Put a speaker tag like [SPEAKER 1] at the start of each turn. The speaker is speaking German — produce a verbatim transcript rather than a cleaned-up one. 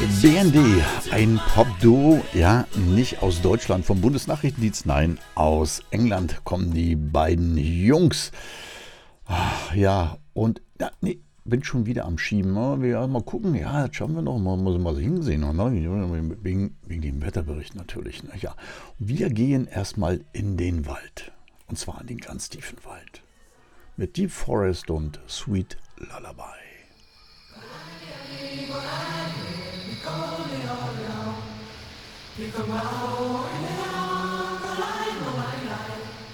[SPEAKER 1] B N D, ein Pop-Duo, ja, nicht aus Deutschland vom Bundesnachrichtendienst, nein, aus England kommen die beiden Jungs. Ach, ja, und, ja, nee, bin schon wieder am Schieben. Ne? Wir mal gucken, ja, jetzt schauen wir noch mal, muss mal hinsehen, ne? wegen, wegen dem Wetterbericht natürlich. Ne? Ja. Wir gehen erstmal in den Wald, und zwar in den ganz tiefen Wald, mit Deep Forest und Sweet Lullaby. You come out